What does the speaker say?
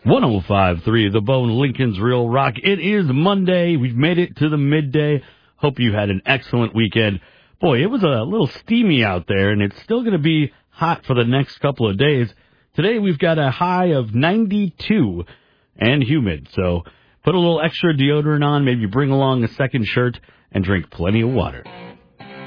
105.3 The Bone, Lincoln's Real Rock. It is Monday. We've made it to the midday. Hope you had an excellent weekend. Boy, it was a little steamy out there, and it's still going to be hot for the next couple of days. Today we've got a high of 92 and humid, so put a little extra deodorant on, maybe bring along a second shirt, and drink plenty of water.